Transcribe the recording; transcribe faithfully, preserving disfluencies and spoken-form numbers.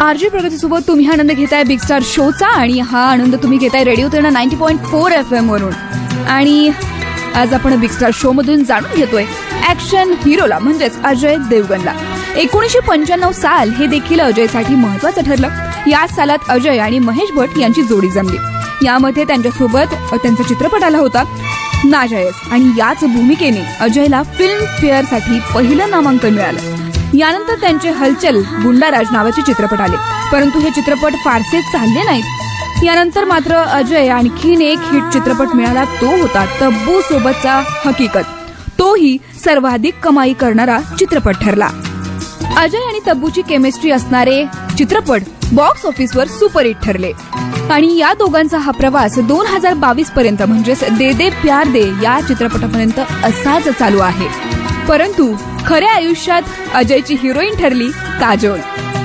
RJ प्रगतीसोबत तुम्ही आनंद घेताय big star शोचा आणि हा आनंद तुम्ही घेताय radio Terna ninety point four F M वरून. आणि आज आपण बिग स्टार शो मधून जाणून घेतोय ऍक्शन हिरोला म्हणजेच अजय देवगणला. एकोणीसशे पंच्याण्णव साल हे देखील अजयसाठी महत्वाचं ठरलं. याच सालात अजय आणि महेश भट्ट यांची जोडी जमली. यामध्ये त्यांच्यासोबत त्यांचा चित्रपट आला होता नाजायज आणि याच भूमिकेने अजयला फिल्म फेअर साठी पहिलं नामांकन मिळालं. यानंतर त्यांचे हलचल गुंडाराज नावाचे चित्रपट आले, परंतु हे चित्रपट फारसे चालले नाहीत. यानंतर मात्र अजय आणखीन एक हिट चित्रपट मिळाला, तो होता तब्बू सोबतचा हकीकत. तोही सर्वाधिक कमाई करणारा चित्रपट ठरला. अजय आणि तब्बूची केमिस्ट्री असणारे चित्रपट बॉक्स ऑफिसवर सुपरहिट ठरले आणि या दोघांचा हा प्रवास दोन हजार बावीस पर्यंत म्हणजेच दे दे प्यार दे या चित्रपटापर्यंत असाच चालू आहे. परंतु खऱ्या आयुष्यात अजयची हिरोईन ठरली काजोल.